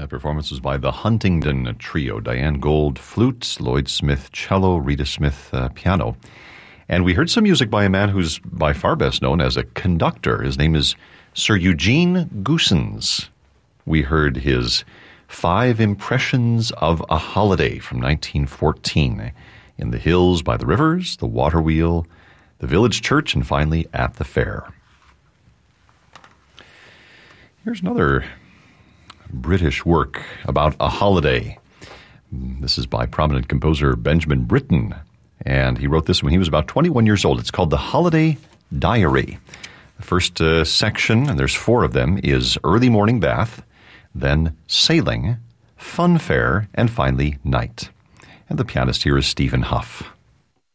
That performance was by the Huntington Trio. Diane Gold, flute, Lloyd Smith, cello, Rita Smith, piano. And we heard some music by a man who's by far best known as a conductor. His name is Sir Eugene Goossens. We heard his 5 Impressions of a Holiday from 1914. In the hills, by the rivers, the water wheel, the village church, and finally at the fair. Here's another British work about a holiday. This is by prominent composer Benjamin Britten, and he wrote this when he was about 21 years old. It's called The Holiday Diary. The first section, and there's 4 of them, is early morning bath, then sailing, fun fair, and finally night. And the pianist here is Stephen Huff.